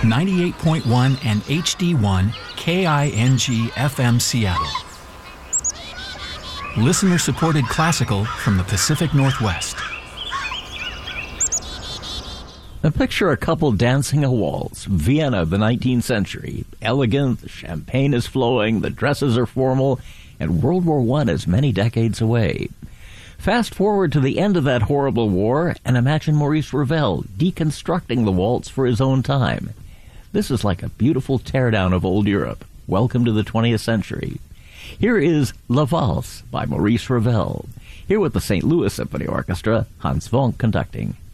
98.1 and HD1 KING FM Seattle. Listener-supported classical from the Pacific Northwest. Now picture a couple dancing a waltz, Vienna of the 19th century. Elegant, the champagne is flowing, the dresses are formal, and World War I is many decades away. Fast forward to the end of that horrible war, and imagine Maurice Ravel deconstructing the waltz for his own time. This is like a beautiful teardown of old Europe. Welcome to the 20th century. Here is La Valse by Maurice Ravel. Here with the St. Louis Symphony Orchestra, Hans Vonk conducting.